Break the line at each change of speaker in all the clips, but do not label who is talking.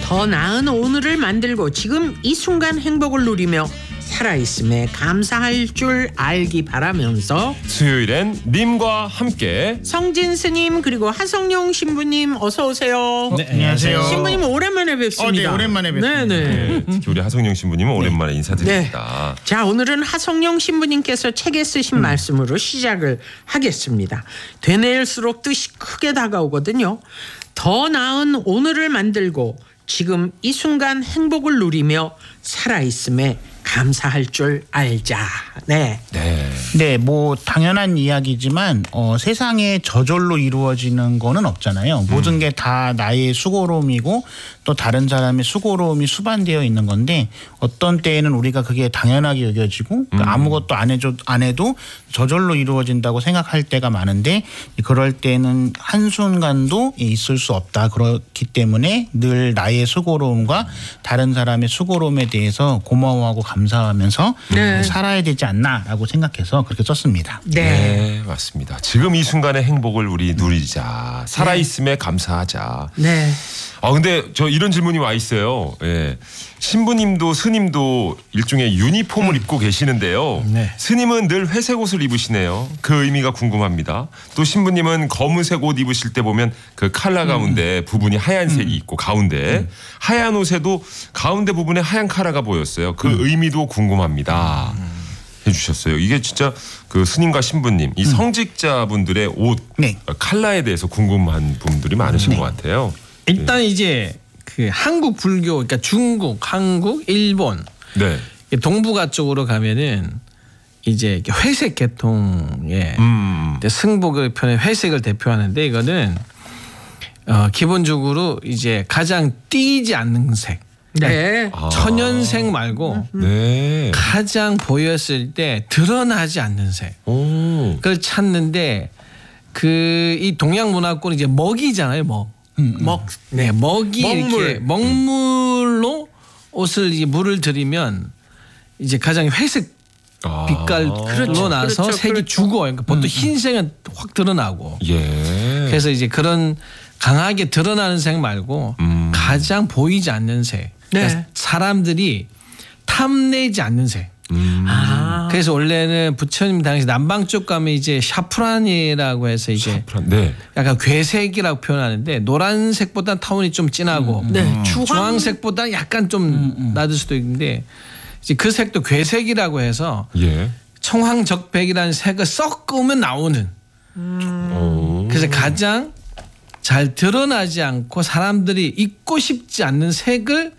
더 나은 오늘을 만들고 지금 이 순간 행복을 누리며 살아있음에 감사할 줄 알기 바라면서
수요일엔 님과 함께
성진 스님 그리고 하성룡 신부님 어서 오세요.
네, 안녕하세요.
신부님 오랜만에 뵙습니다.
네, 오랜만에 뵙습니다.
네네.
특히 우리 하성룡 신부님은 오랜만에 인사드립니다.
자, 오늘은 하성룡 신부님께서 책에 쓰신 말씀으로 시작을 하겠습니다. 되뇌일수록 뜻이 크게 다가오거든요. 더 나은 오늘을 만들고 지금 이 순간 행복을 누리며 살아있음에 감사할 줄 알자. 네.
네, 뭐 당연한 이야기지만 세상에 저절로 이루어지는 거는 없잖아요. 모든 게 다 나의 수고로움이고 또 다른 사람의 수고로움이 수반되어 있는 건데 어떤 때에는 우리가 그게 당연하게 여겨지고 아무것도 안 해도 저절로 이루어진다고 생각할 때가 많은데 그럴 때는 한순간도 있을 수 없다. 그렇기 때문에 늘 나의 수고로움과 다른 사람의 수고로움에 대해서 고마워하고 감사하면서 살아야 되지 않나라고 생각해서 그렇게 썼습니다.
네, 맞습니다. 지금 이 순간의 행복을 우리 누리자. 살아있음에 감사하자.
네.
근데 저 이런 질문이 와 있어요. 예. 신부님도 스님도 일종의 유니폼을 입고 계시는데요.
네.
스님은 늘 회색 옷을 입으시네요. 그 의미가 궁금합니다. 또 신부님은 검은색 옷 입으실 때 보면 그 칼라 가운데 부분이 하얀색이 있고 가운데 하얀 옷에도 가운데 부분에 하얀 카라가 보였어요. 그 의미도 궁금합니다. 해주셨어요. 이게 진짜 그 스님과 신부님 이 성직자분들의 옷
네.
칼라에 대해서 궁금한 분들이 많으신 것 같아요.
일단 이제 그 한국 불교, 그러니까 중국, 한국, 일본,
네.
동북아 쪽으로 가면은 이제 회색 계통의 승복의 편의 회색을 대표하는데 이거는 기본적으로 이제 가장 띄지 않는 색.
네.
천연색 말고
네.
가장 보였을 때 드러나지 않는 색.
오.
그걸 찾는데 그 이 동양 문화권은 이제 먹이잖아요, 먹. 네, 먹이
먹물.
이렇게 먹물로 옷을 이제 물을 들이면 이제 가장 회색 빛깔로
그렇죠.
나서
그렇죠.
색이
그렇죠.
죽어. 그러니까 보통 흰색은 확 드러나고.
예.
그래서 이제 그런 강하게 드러나는 색 말고 가장 보이지 않는 색. 그러니까
네.
사람들이 탐내지 않는 색. 그래서 원래는 부처님 당시 남방 쪽 가면 이제 샤프란이라고 해서 이제
네.
약간 괴색이라고 표현하는데 노란색보다 톤이 좀 진하고 주황색보다 약간 좀 낮을 수도 있는데 이제 그 색도 괴색이라고 해서
예.
청황적백이라는 색을 섞으면 나오는 그래서 가장 잘 드러나지 않고 사람들이 입고 싶지 않는 색을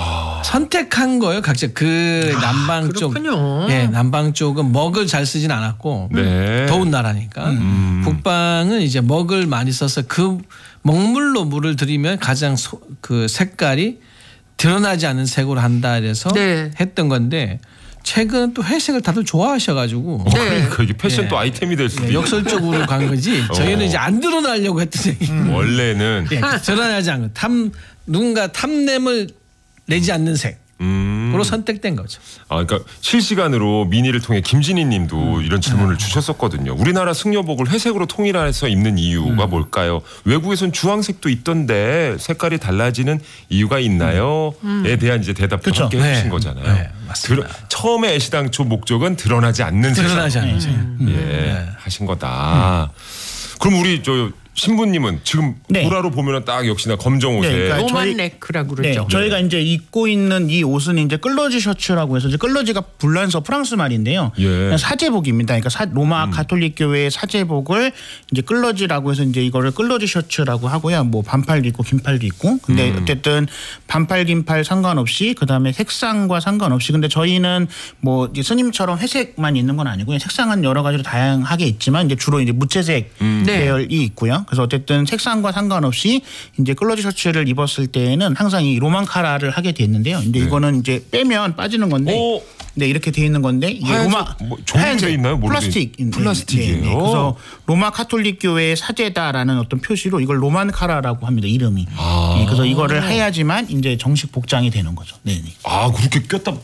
선택한 거예요. 각자 그 남방 쪽,
그렇군요.
예, 남방 쪽은 먹을 잘 쓰진 않았고
네.
더운 나라니까 북방은 이제 먹을 많이 써서 그 먹물로 물을 들이면 가장 그 색깔이 드러나지 않는 색으로 한다 그래서
네.
했던 건데 최근 또 회색을 다들 좋아하셔가지고
그러니까 이게 패션 또 아이템이 될 수도 있고.
역설적으로 간 거지. 저희는 이제 안 드러나려고 했더니
원래는
드러나지 않고 누군가 탐냄을 내지 않는 색으로 선택된 거죠.
그러니까 실시간으로 미니를 통해 김진희 님도 이런 질문을 주셨었거든요. 우리나라 승려복을 회색으로 통일해서 입는 이유가 뭘까요? 외국에선 주황색도 있던데 색깔이 달라지는 이유가 있나요? 에 대한 이제 대답도
그렇죠.
함께 해주신 거잖아요.
네, 맞습니다.
처음에 애시당초 목적은 드러나지 않는
드러나지 않는 색.
하신 거다. 그럼 우리 저 신부님은 지금
네.
보라로 보면은 딱 역시나 검정 옷에
네, 그러니까
로만
저희-
네크라고
네,
그러죠.
저희가 이제 입고 있는 이 옷은 이제 끌러지 셔츠라고 해서 이제 끌러지가 불란서 프랑스 말인데요.
예.
그냥 사제복입니다. 그러니까 로마 가톨릭 교회의 사제복을 이제 끌러지라고 해서 이제 이거를 끌러지 셔츠라고 하고요. 뭐 반팔도 있고 긴팔도 있고. 근데 어쨌든 반팔 긴팔 상관없이 그다음에 색상과 상관없이 근데 저희는 뭐 이제 스님처럼 회색만 있는 건 아니고요. 색상은 여러 가지로 다양하게 있지만 이제 주로 이제 무채색 계열이 있고요. 그래서 어쨌든 색상과 상관없이 이제 클로지 셔츠를 입었을 때에는 항상 이 로만 카라를 하게 됐는데요. 이제 이거는 이제 빼면 빠지는 건데,
오!
네 이렇게 돼 있는 건데 이게
하얀색
로마
뭐 종이돼 있나요? 뭘로
플라스틱,
돼 있- 플라스틱이에요?
그래서 로마 카톨릭 교회의 사제다라는 어떤 표시로 이걸 로만 카라라고 합니다. 이름이. 네, 그래서 이거를 해야지만 이제 정식 복장이 되는 거죠. 네.
그렇게 꼈다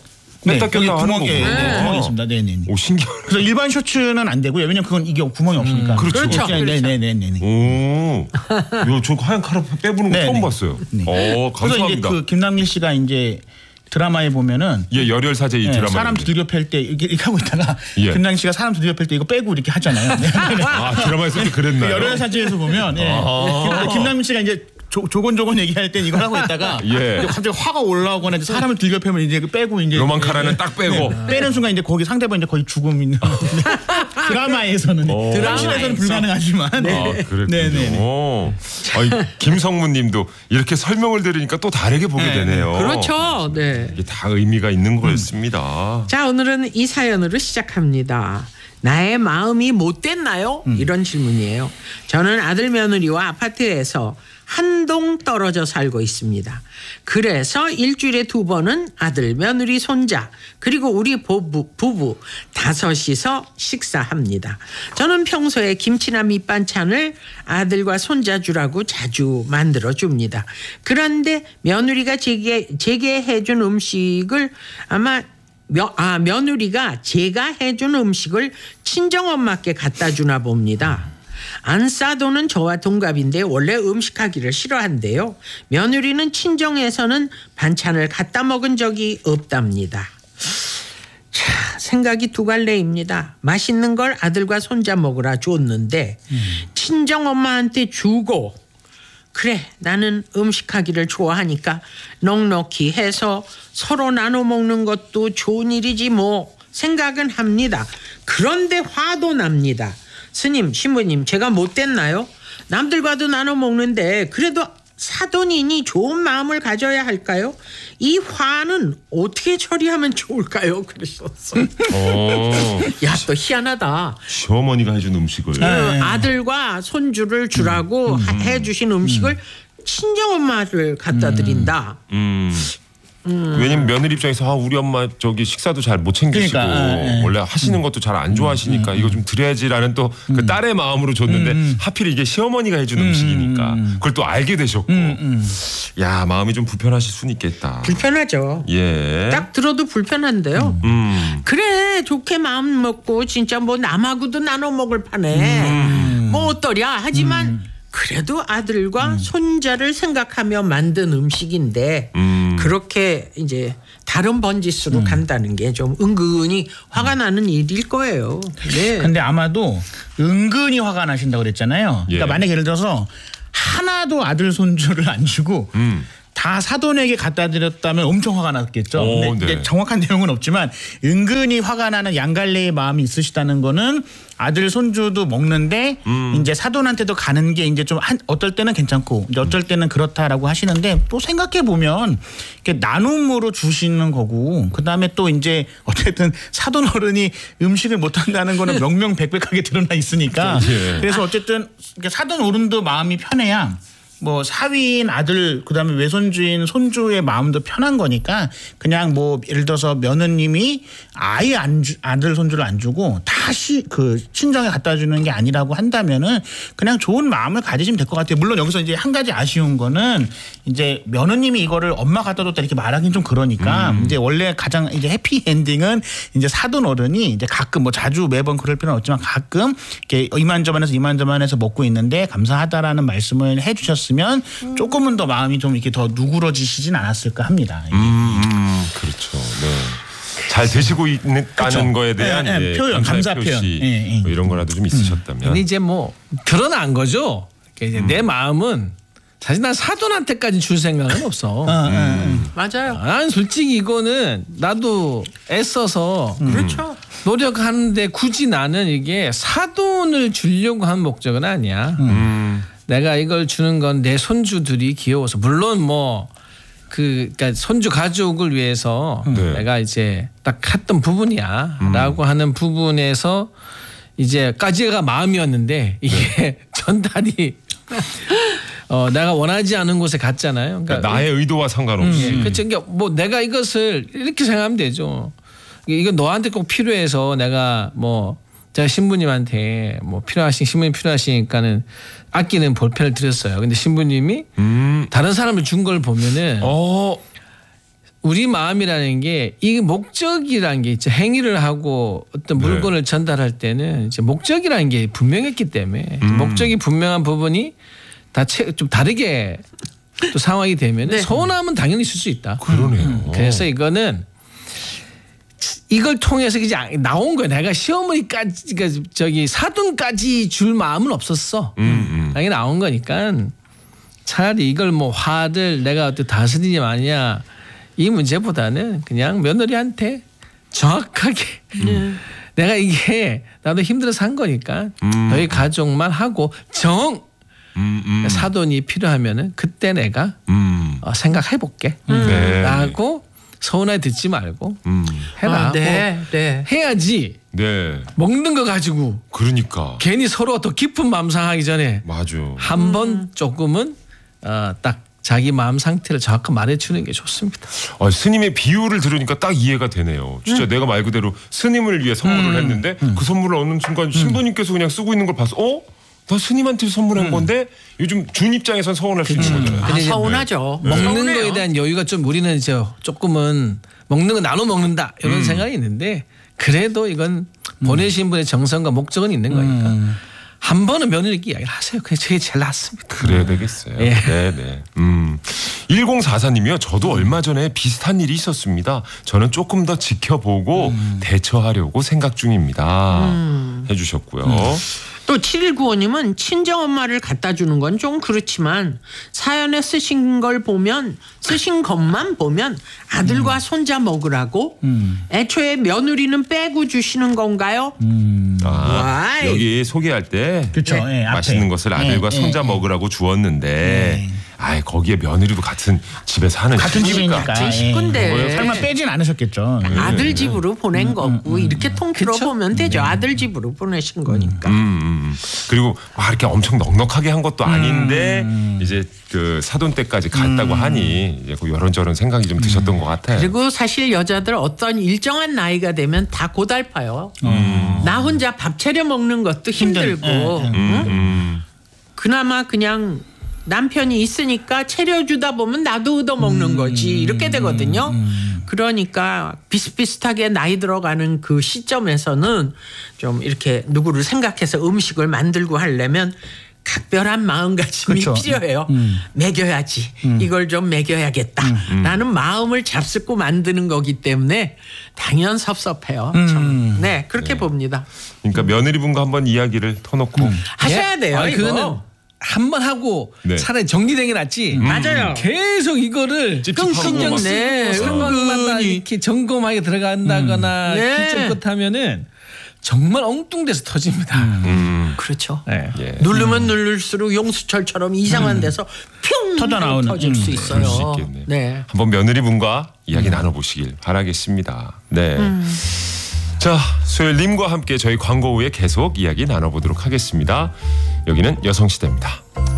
뺐다
여기
꼈다 하는
구멍, 예,
거구나.
네, 구멍이 있습니다. 네네네.
오 신기하네.
그래서 일반 셔츠는 안 되고요. 왜냐면 그건 이게 구멍이 없으니까.
그렇죠.
네네네네.
오, 저 하얀 카라 빼보는 거
네,
처음
네.
봤어요.
네.
어,
그래서 이제
감사합니다.
그 김남길 씨가 이제 드라마에 보면은
예, 열혈사제 이
네,
드라마.
사람 두들겨 팰 때 이렇게 하고 있다가
예.
김남길 씨가 사람 두들겨 팰 때 이거 빼고 이렇게 하잖아요. 네.
아, 드라마에서도 그랬나요?
여러 사진에서 보면 예. 김남길 씨가 이제 조곤조곤 얘기할 땐 이걸 하고 있다가
예.
이제 갑자기 화가 올라오거나 이제 사람을 들겨 패면 이제 그 빼고 이제
로만카라는 딱 빼고.
빼는 순간 이제 거기 상대방 이제 거의 죽음 있는 드라마에서는 현실에서는 불가능하지만
아, 그랬군요.
네네네.
아니, 김성문님도 이렇게 설명을 들으니까 또 다르게 보게
네,
되네요.
그렇죠. 네.
이게 다 의미가 있는 거였습니다.
자, 오늘은 이 사연으로 시작합니다. 나의 마음이 못됐나요? 이런 질문이에요. 저는 아들 며느리와 아파트에서 한 동 떨어져 살고 있습니다. 그래서 일주일에 2번은 아들, 며느리, 손자 그리고 우리 부부 5이서 식사합니다. 저는 평소에 김치나 밑반찬을 아들과 손자 주라고 자주 만들어줍니다. 그런데 며느리가 제게 해준 음식을 며느리가 제가 해준 음식을 친정엄마께 갖다 주나 봅니다. 안 싸도는 저와 동갑인데 원래 음식하기를 싫어한대요. 며느리는 친정에서는 반찬을 갖다 먹은 적이 없답니다. 자, 생각이 두 갈래입니다. 맛있는 걸 아들과 손자 먹으라 줬는데 친정엄마한테 주고 그래 나는 음식하기를 좋아하니까 넉넉히 해서 서로 나눠 먹는 것도 좋은 일이지 뭐 생각은 합니다. 그런데 화도 납니다. 스님, 신부님 제가 못됐나요? 남들과도 나눠 먹는데 그래도 사돈이니 좋은 마음을 가져야 할까요? 이 화는 어떻게 처리하면 좋을까요? 그러셨어. 야, 또 희한하다.
시어머니가 해준 음식을.
그 아들과 손주를 주라고 해주신 음식을 친정엄마를 갖다 드린다.
왜냐면 며느리 입장에서 우리 엄마 저기 식사도 잘 못 챙기시고
그러니까,
원래 하시는 것도 잘 안 좋아하시니까 이거 좀 드려야지라는 또 그 딸의 마음으로 줬는데 하필 이게 시어머니가 해준 음식이니까 그걸 또 알게 되셨고 야 마음이 좀 불편하실 수는 있겠다.
불편하죠.
예.
딱 들어도 불편한데요. 그래 좋게 마음 먹고 진짜 뭐 남하고도 나눠 먹을 판에 뭐 어떠랴 하지만 그래도 아들과 손자를 생각하며 만든 음식인데 그렇게 이제 다른 번짓으로 간다는 게 좀 은근히 화가 나는 일일 거예요. 네.
근데 아마도 은근히 화가 나신다고 그랬잖아요. 그러니까
예.
만약 예를 들어서 하나도 아들 손주를 안 주고 다 사돈에게 갖다 드렸다면 엄청 화가 났겠죠. 근데
네.
이제 정확한 내용은 없지만 은근히 화가 나는 양갈래의 마음이 있으시다는 거는 아들 손주도 먹는데 이제 사돈한테도 가는 게 이제 좀 어떨 때는 괜찮고 이제 어쩔 때는 그렇다라고 하시는데 또 생각해 보면 이렇게 나눔으로 주시는 거고 그다음에 또 이제 어쨌든 사돈 어른이 음식을 못 한다는 거는 명명백백하게 드러나 있으니까
예.
그래서 어쨌든 사돈 어른도 마음이 편해야 뭐 사위인 아들 그다음에 외손주인 손주의 마음도 편한 거니까 그냥 뭐 예를 들어서 며느님이 아예 아들 손주를 안 주고 다시 그 친정에 갖다 주는 게 아니라고 한다면은 그냥 좋은 마음을 가지시면 될 것 같아요. 물론 여기서 이제 한 가지 아쉬운 거는 이제 며느님이 이거를 엄마 갖다 줬다 이렇게 말하기는 좀 그러니까 이제 원래 가장 이제 해피 엔딩은 이제 사돈 어른이 이제 가끔 뭐 자주 매번 그럴 필요는 없지만 가끔 이렇게 이만저만해서 먹고 있는데 감사하다라는 말씀을 해주셨으면 조금은 더 마음이 좀 이렇게 더 누그러지시진 않았을까 합니다.
그렇죠. 네. 잘 되시고 있다는
그렇죠.
거에 대한
네,
예,
표현,
감사의
감사 표현.
표시
예, 예.
뭐 이런 거라도 좀 있으셨다면.
근데 이제 뭐 드러난 거죠. 그러니까 이제 내 마음은 사실 난 사돈한테까지 줄 생각은 없어.
맞아요.
난 솔직히 이거는 나도 애써서
그렇죠.
노력하는데 굳이 나는 이게 사돈을 주려고 한 목적은 아니야. 내가 이걸 주는 건 내 손주들이 귀여워서 물론 뭐 그러니까 손주 가족을 위해서
네.
내가 이제 딱 했던 부분이야라고 하는 부분에서 이제까지가 마음이었는데 이게 전달이 내가 원하지 않은 곳에 갔잖아요.
그러니까 나의 의도와 상관없이.
그렇죠. 그러니까 뭐 내가 이것을 이렇게 생각하면 되죠. 이거 너한테 꼭 필요해서 내가 뭐 제가 신부님한테 뭐 신부님 필요하시니까는 아끼는 볼펜을 드렸어요. 근데 신부님이 다른 사람을 준 걸 보면은 우리 마음이라는 게 이 목적이라는 게 있죠. 행위를 하고 어떤
네.
물건을 전달할 때는 이제 목적이라는 게 분명했기 때문에 목적이 분명한 부분이 다 좀 다르게 또 상황이 되면
네.
서운함은 당연히 있을 수 있다.
그러네요.
그래서 이거는 이걸 통해서 이제 나온 거야. 내가 시어머니까지 그러니까 저기 사돈까지 줄 마음은 없었어. 당연히 나온 거니까 차라리 이걸 뭐 화를 내가 어떻게 다스리냐 마냐 이 문제보다는 그냥 며느리한테 정확하게 내가 이게 나도 힘들어서 한 거니까 너희 가족만 하고 사돈이 필요하면은 그때 내가 생각해 볼게.
네.
라고 서운하게 듣지 말고 해라.
아, 네,
뭐
네.
해야지.
네.
먹는 거 가지고
그러니까.
괜히 서로 더 깊은 마음 상하기 전에
맞아.
한 번 조금은 딱 자기 마음 상태를 정확히 말해주는 게 좋습니다.
스님의 비유를 들으니까 딱 이해가 되네요. 진짜 내가 말 그대로 스님을 위해 선물을 했는데 그 선물을 어느 순간 신부님께서 그냥 쓰고 있는 걸 봐서 나 스님한테 선물한 건데 요즘 준 입장에선 서운할 수 있는 거잖아요.
아,
근데 이제
서운하죠.
먹는
서운해요.
거에 대한 여유가 좀 우리는 이제 조금은 먹는 거 나눠 먹는다 이런 생각이 있는데 그래도 이건 보내신 분의 정성과 목적은 있는 거니까 한 번은 며느리께 이야기를 하세요. 그게 제일 낫습니다.
그래야 되겠어요.
예.
네네. 1044님이요. 저도 얼마 전에 비슷한 일이 있었습니다. 저는 조금 더 지켜보고 대처하려고 생각 중입니다. 해주셨고요.
또 7195님은 친정엄마를 갖다 주는 건 좀 그렇지만 사연에 쓰신 것만 보면 아들과 손자 먹으라고 애초에 며느리는 빼고 주시는 건가요? 와이.
여기 소개할 때
그렇죠. 예, 앞에.
맛있는 것을 아들과
예,
손자
예,
먹으라고 주었는데 거기에 며느리도 같은 집에 사는
같은 집이니까.
같은 식구인데.
설마 빼진 않으셨겠죠.
아들 집으로 보낸 거고 이렇게 통틀어 보면 되죠. 아들 집으로 보내신 거니까.
그리고 이렇게 엄청 넉넉하게 한 것도 아닌데 이제 그 사돈 때까지 갔다고 하니 이제 그 이런저런 생각이 좀 드셨던 것 같아요.
그리고 사실 여자들 어떤 일정한 나이가 되면 다 고달파요. 나 혼자 밥 차려 먹는 것도 힘들고 응? 그나마 그냥 남편이 있으니까 차려주다 보면 나도 얻어 먹는 거지 이렇게 되거든요. 그러니까 비슷비슷하게 나이 들어가는 그 시점에서는 좀 이렇게 누구를 생각해서 음식을 만들고 하려면 각별한 마음가짐이
그렇죠.
필요해요. 먹여야지. 이걸 좀 먹여야겠다. 라는 마음을 잡숫고 만드는 거기 때문에 당연 섭섭해요. 저는. 네, 그렇게 봅니다.
그러니까 며느리분과 한번 이야기를 터놓고
하셔야 돼요.
아니,
이거.
그거는 한 번 하고
네.
차라리 정리되는 게 낫지.
맞아요.
계속 이거를
찝찝하고
신경
막.
쓰고
네,
상황마다
은근히.
이렇게 점검하게 들어간다거나
네.
기점 끝하면은 정말 엉뚱돼서 터집니다.
그렇죠.
네.
예.
누르면 누를수록 용수철처럼 이상한 데서 뿅
터져 나오는.
터질 수 있어요.
그럴 수 있겠네요.
네.
한번 며느리분과 이야기 나눠보시길 바라겠습니다. 네. 자, 소율님과 함께 저희 광고 후에 계속 이야기 나눠보도록 하겠습니다. 여기는 여성시대입니다.